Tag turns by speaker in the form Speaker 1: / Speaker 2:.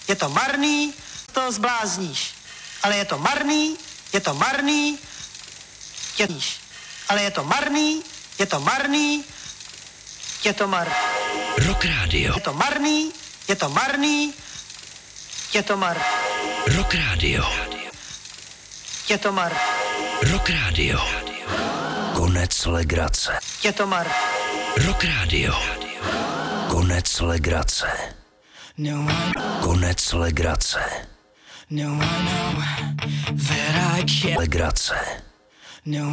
Speaker 1: je to marný, to zblázníš. Ale je to marný, je to marný, ale je to marný, je to marný, je to
Speaker 2: Rock Radio.
Speaker 1: Je to marný, je to marný, je to
Speaker 2: Rock Radio.
Speaker 1: Je to
Speaker 2: Rock Radio. Konec legrace.
Speaker 1: Je to
Speaker 2: Rock Radio. Konec legrace. Konec legrace.
Speaker 3: No, I know that I can't.
Speaker 2: Legrace.
Speaker 3: No,